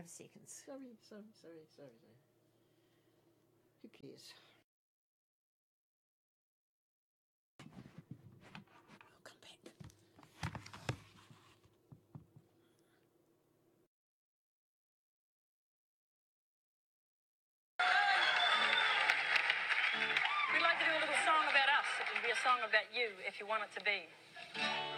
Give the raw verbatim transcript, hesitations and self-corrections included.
five seconds. Sorry, sorry, sorry, sorry, sorry. Who cares? I'll come back. We'd like to do a little song about us. It would be a song about you if you want it to be.